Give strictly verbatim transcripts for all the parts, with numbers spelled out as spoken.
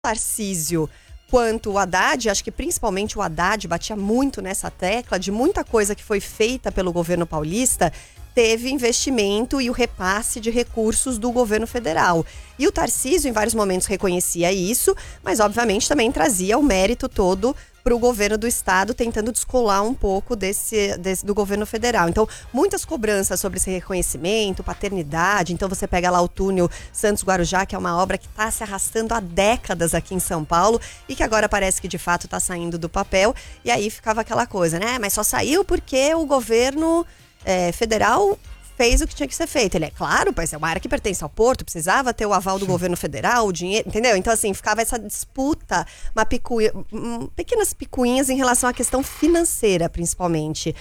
Tarcísio quanto o Haddad, acho que principalmente o Haddad batia muito nessa tecla de muita coisa que foi feita pelo governo paulista teve investimento e o repasse de recursos do governo federal. E o Tarcísio, em vários momentos, reconhecia isso, mas obviamente também trazia o mérito todo para o governo do estado, tentando descolar um pouco desse, desse do governo federal. Então, muitas cobranças sobre esse reconhecimento, paternidade. Então, você pega lá o túnel Santos-Guarujá, que é uma obra que está se arrastando há décadas aqui em São Paulo e que agora parece que de fato está saindo do papel. E aí ficava aquela coisa, né? Mas só saiu porque o governo é, federal fez o que tinha que ser feito. Ele é claro, mas é uma área que pertence ao Porto, precisava ter o aval do governo federal, o dinheiro, entendeu? Então, assim, ficava essa disputa, uma picuinha, um, pequenas picuinhas em relação à questão financeira, principalmente.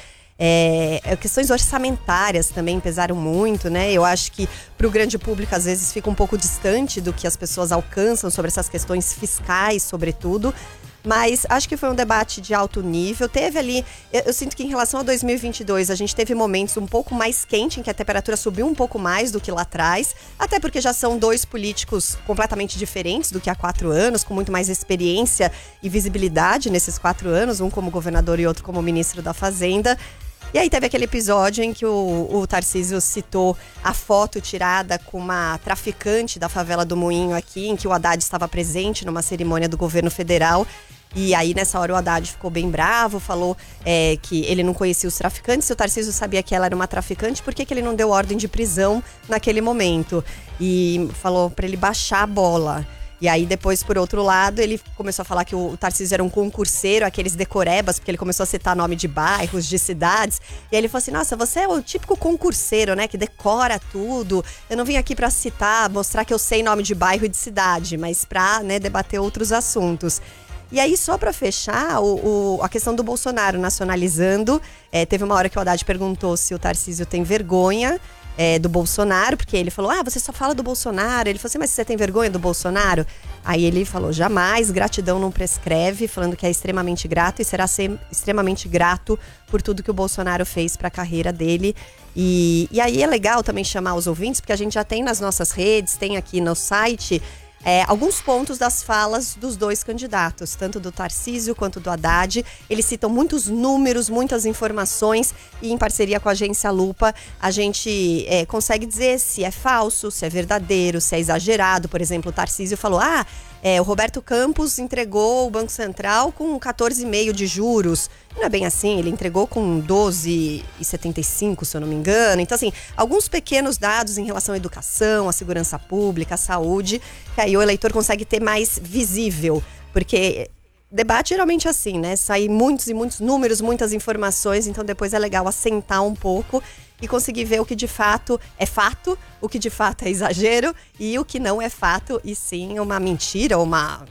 É, questões orçamentárias também pesaram muito, né? Eu acho que para o grande público, às vezes, fica um pouco distante do que as pessoas alcançam sobre essas questões fiscais, sobretudo. Mas acho que foi um debate de alto nível. Teve ali, eu, eu sinto que em relação a dois mil e vinte e dois, a gente teve momentos um pouco mais quente, em que a temperatura subiu um pouco mais do que lá atrás. Até porque já são dois políticos completamente diferentes do que há quatro anos, com muito mais experiência e visibilidade nesses quatro anos, um como governador e outro como ministro da Fazenda. E aí teve aquele episódio em que o, o Tarcísio citou a foto tirada com uma traficante da favela do Moinho aqui, em que o Haddad estava presente numa cerimônia do governo federal. E aí, nessa hora, o Haddad ficou bem bravo, falou é, que ele não conhecia os traficantes. Se o Tarcísio sabia que ela era uma traficante, por que, que ele não deu ordem de prisão naquele momento? E falou para ele baixar a bola. E aí, depois, por outro lado, ele começou a falar que o Tarcísio era um concurseiro, aqueles decorebas, porque ele começou a citar nome de bairros, de cidades. E aí ele falou assim, nossa, você é o típico concurseiro, né, que decora tudo. Eu não vim aqui pra citar, mostrar que eu sei nome de bairro e de cidade, mas pra, né, debater outros assuntos. E aí, só para fechar, o, o, a questão do Bolsonaro nacionalizando, é, teve uma hora que o Haddad perguntou se o Tarcísio tem vergonha é, do Bolsonaro, porque ele falou, ah, você só fala do Bolsonaro. Ele falou assim, mas você tem vergonha do Bolsonaro? Aí ele falou, jamais, gratidão não prescreve, falando que é extremamente grato e será ser extremamente grato por tudo que o Bolsonaro fez para a carreira dele. E, e aí é legal também chamar os ouvintes, porque a gente já tem nas nossas redes, tem aqui no site... É, alguns pontos das falas dos dois candidatos, tanto do Tarcísio quanto do Haddad. Eles citam muitos números, muitas informações e em parceria com a agência Lupa, a gente é, consegue dizer se é falso, se é verdadeiro, se é exagerado. Por exemplo, o Tarcísio falou, ah, é, o Roberto Campos entregou o Banco Central com quatorze vírgula cinco de juros. Não é bem assim, ele entregou com doze vírgula setenta e cinco, se eu não me engano. Então, assim, alguns pequenos dados em relação à educação, à segurança pública, à saúde, que aí o eleitor consegue ter mais visível, porque debate geralmente é assim, né? Sai muitos e muitos números, muitas informações, então depois é legal assentar um pouco e conseguir ver o que de fato é fato, o que de fato é exagero e o que não é fato, e sim uma mentira, uma,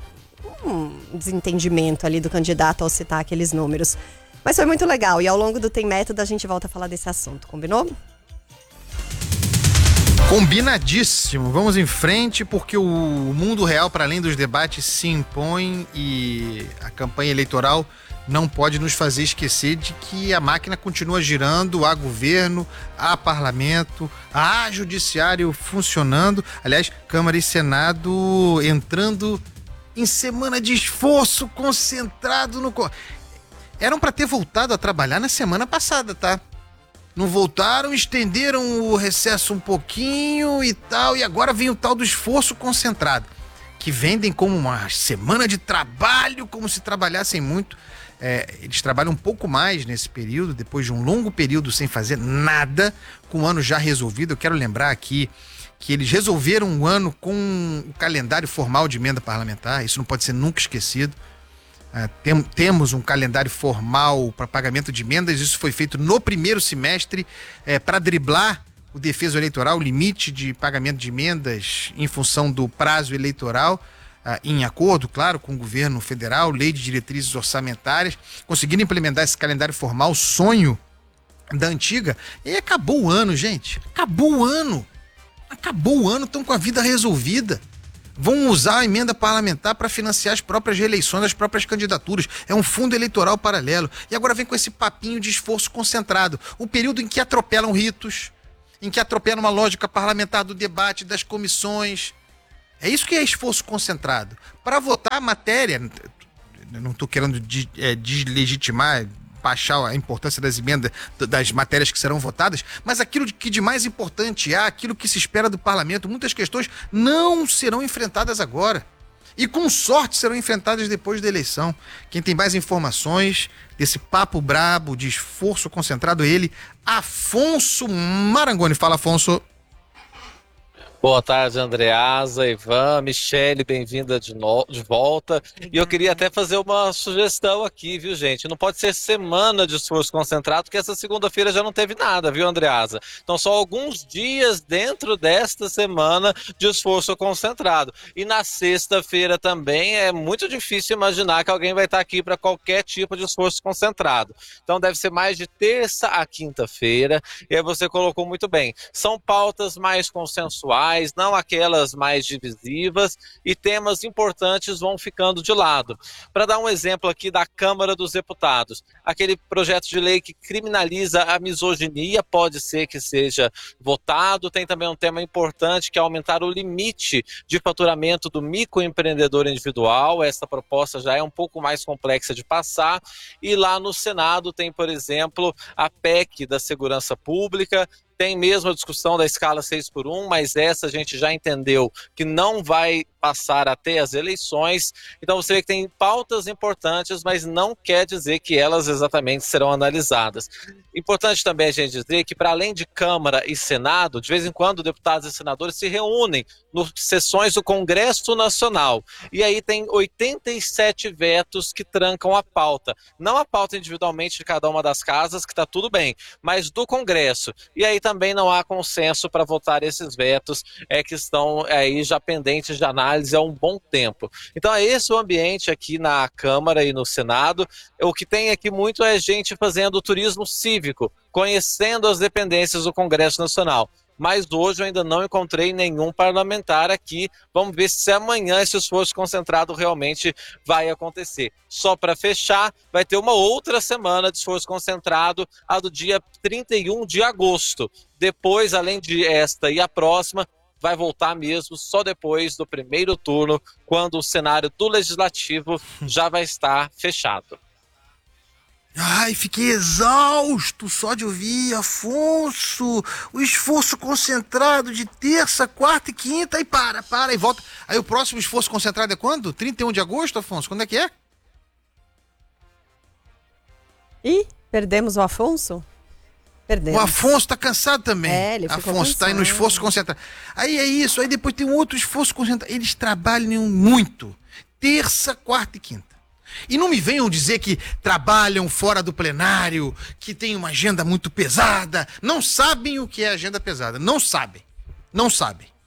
um desentendimento ali do candidato ao citar aqueles números. Mas foi muito legal e ao longo do Tem Método a gente volta a falar desse assunto, combinou? Combinadíssimo, vamos em frente porque o mundo real, para além dos debates, se impõe e a campanha eleitoral não pode nos fazer esquecer de que a máquina continua girando, há governo, há parlamento, há judiciário funcionando, aliás, Câmara e Senado entrando em semana de esforço concentrado no... Eram para ter voltado a trabalhar na semana passada, tá? Não voltaram, estenderam o recesso um pouquinho e tal, e agora vem o tal do esforço concentrado, que vendem como uma semana de trabalho, como se trabalhassem muito. É, eles trabalham um pouco mais nesse período, depois de um longo período sem fazer nada, com o ano já resolvido. Eu quero lembrar aqui que eles resolveram um ano com o calendário formal de emenda parlamentar, isso não pode ser nunca esquecido. Uh, tem, temos um calendário formal para pagamento de emendas, isso foi feito no primeiro semestre é, para driblar o defeso eleitoral, o limite de pagamento de emendas em função do prazo eleitoral, uh, em acordo, claro, com o governo federal, lei de diretrizes orçamentárias, conseguindo implementar esse calendário formal, sonho da antiga, e acabou o ano, gente, acabou o ano, acabou o ano, estão com a vida resolvida. Vão usar a emenda parlamentar para financiar as próprias reeleições, as próprias candidaturas. É um fundo eleitoral paralelo. E agora vem com esse papinho de esforço concentrado. Um período em que atropelam ritos, em que atropelam uma lógica parlamentar do debate, das comissões. É isso que é esforço concentrado. Para votar a matéria, eu não estou querendo de, é, deslegitimar, baixar a importância das emendas, das matérias que serão votadas, mas aquilo que de mais importante há, aquilo que se espera do parlamento, muitas questões não serão enfrentadas agora. E com sorte serão enfrentadas depois da eleição. Quem tem mais informações desse papo brabo de esforço concentrado é ele, Afonso Marangoni. Fala, Afonso. Boa tarde, Andreasa, Ivan, Michele, bem-vinda de, no... de volta. E eu queria até fazer uma sugestão aqui, viu, gente? Não pode ser semana de esforço concentrado, porque essa segunda-feira já não teve nada, viu, Andreasa? Então, só alguns dias dentro desta semana de esforço concentrado. E na sexta-feira também é muito difícil imaginar que alguém vai estar aqui para qualquer tipo de esforço concentrado. Então, deve ser mais de terça a quinta-feira. E aí você colocou muito bem. São pautas mais consensuais, não aquelas mais divisivas, e temas importantes vão ficando de lado. Para dar um exemplo aqui da Câmara dos Deputados, aquele projeto de lei que criminaliza a misoginia pode ser que seja votado. Tem também um tema importante que é aumentar o limite de faturamento do microempreendedor individual. Essa proposta já é um pouco mais complexa de passar. E lá no Senado tem, por exemplo, a P E C da Segurança Pública. Tem mesmo a discussão da escala seis por um, mas essa a gente já entendeu que não vai passar até as eleições. Então você vê que tem pautas importantes, mas não quer dizer que elas exatamente serão analisadas. Importante também a gente dizer que, para além de Câmara e Senado, de vez em quando deputados e senadores se reúnem nas sessões do Congresso Nacional. E aí tem oitenta e sete vetos que trancam a pauta. Não a pauta individualmente de cada uma das casas, que está tudo bem, mas do Congresso. E aí também não há consenso para votar esses vetos é, que estão aí já pendentes de análise há um bom tempo. Então é esse o ambiente aqui na Câmara e no Senado. O que tem aqui muito é gente fazendo turismo cívico, conhecendo as dependências do Congresso Nacional. Mas hoje eu ainda não encontrei nenhum parlamentar aqui. Vamos ver se amanhã esse esforço concentrado realmente vai acontecer. Só para fechar, vai ter uma outra semana de esforço concentrado, a do dia trinta e um de agosto. Depois, além de esta e a próxima, vai voltar mesmo só depois do primeiro turno, quando o cenário do Legislativo já vai estar fechado. Ai, fiquei exausto só de ouvir, Afonso. O esforço concentrado de terça, quarta e quinta, aí para, para e volta. Aí o próximo esforço concentrado é quando? trinta e um de agosto, Afonso? Quando é que é? Ih, perdemos o Afonso? Perdemos. O Afonso tá cansado também. É, ele ficou Afonso tá aí no cansado. esforço concentrado. Aí é isso, aí depois tem um outro esforço concentrado. Eles trabalham muito. Terça, quarta e quinta. E não me venham dizer que trabalham fora do plenário, que tem uma agenda muito pesada. Não sabem o que é agenda pesada. Não sabem. Não sabem.